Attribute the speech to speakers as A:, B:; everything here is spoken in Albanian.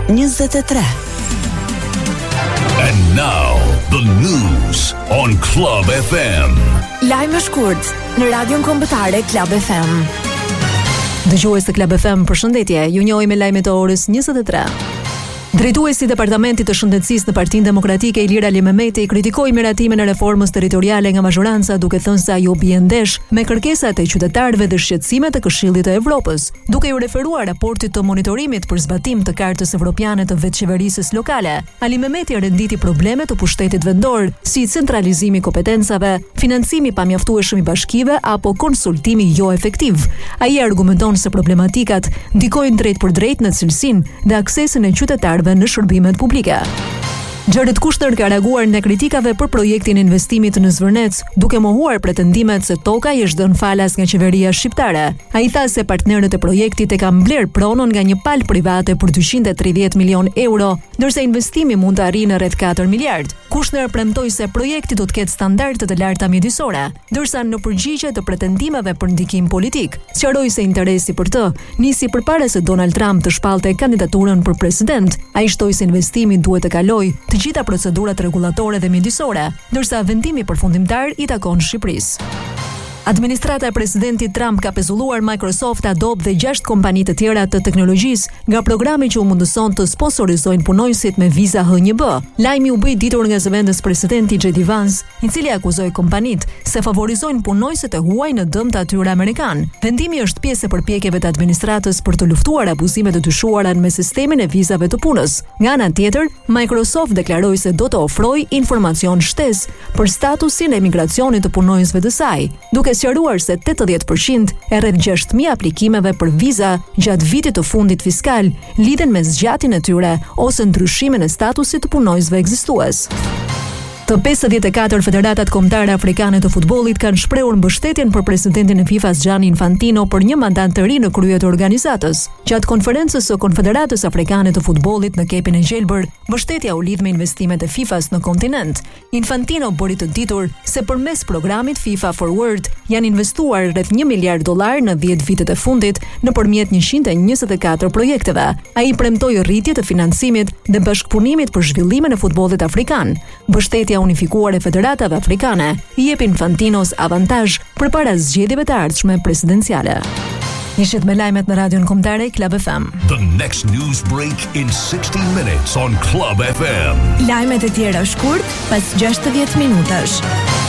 A: 23.
B: And now the news on Club FM.
A: Lajme shkurt në radion kombëtare Club FM.
C: Dëgjues të Club FM, përshëndetje. Ju njohim me lajmet e orës 23. Drejtuesi i Departamentit të Shëndetësisë në Partinë Demokratike Ilira Ali Mehmeti kritikoi miratimin e reformës territoriale nga mazhoranca, duke thënë se ajo bie ndesh me kërkesat e qytetarëve dhe shqetësimet e Këshillit të Evropës, duke u referuar raportit të monitorimit për zbatim të Kartës Evropiane të Vetëqeverisës Lokale. Ali Mehmeti renditi probleme të pushtetit vendor, si centralizimi i kompetencave, financimi pa mjaftueshëm i bashkive apo konsultimi jo efektiv. Ai argumenton se problematikat ndikojnë drejt për drejt në cilësinë dhe aksesin e qytetarëve në shërbimet publike. Xherrit Kushtër ka reaguar ndaj kritikave për projektin e investimit në Zvërnec, duke mohuar pretendimet se toka i është dhënë falas nga qeveria shqiptare. Ai tha se partnerët e projektit e kanë mbledhur pronën nga një palë private për 230 milion euro, ndërsa investimi mund të arrijë në rreth 4 miliard. Kushtër premtoi se projekti do të ketë standarde të larta mjedisore, ndërsa në përgjigje të pretendimeve për ndikim politik, sqaroi se interesi për të nisi përpara se Donald Trump të shpallte kandidaturën për president. Ai shtoi se investimi duhet të kalojë të gjitha procedurat rregullatore dhe mjedisore, ndërsa vendimi përfundimtar i takon Shqipërisë. Administrata e presidentit Trump ka pezulluar Microsoft, Adobe dhe 6 kompani të tjera të teknologjisë nga programi që u mundëson të sponsorizojnë punonjësit me viza H1B. Lajmi u bë ditur nga zëvendës presidenti J.D. Vance, i cili akuzoi kompanitë se favorizojnë punonjësit e huaj në dëm të atyre amerikan. Vendimi është pjesë e përpjekjeve të administratës për të luftuar abuzimet të dyshuara me sistemin e vizave të punës. Nga ana tjetër, Microsoft deklaroi se do të ofrojë informacion shtesë për statusin e emigracionit të punonjësve të saj, duke sqaruar se 80% e rreth 6.000 aplikimeve për viza gjatë vitit të fundit fiskal lidhen me zgjatjen e tyre ose ndryshimin e statusit të punonjësve ekzistues. Të 54 federatat kombëtare afrikane të futbollit kanë shprehur mbështetjen për presidentin e FIFA-s Gianni Infantino për një mandat të ri në krye të organizatës. Gjatë konferencës së Konfederatës Afrikane të Futbollit në Kepin e Gjelbër, mbështetja u lidh me investimet e FIFA-s në kontinent. Infantino bëri të ditur se përmes programit FIFA Forward janë investuar rreth $1 miliard në 10 vitet e fundit nëpërmjet 124 projekteve. Ai premtoi rritje të financimit dhe bashkëpunimit për zhvillimin e futbollit afrikan. Mbështetja unifikuar e federatave afrikane i jep Infantinos avantazh përpara zgjedhjeve të ardhshme presidenciale. Ishit me lajmet në radion kombëtare Club FM.
B: The next news break in 60 minutes on Club FM.
A: Lajmet e tjera shkurt pas 60 minutash.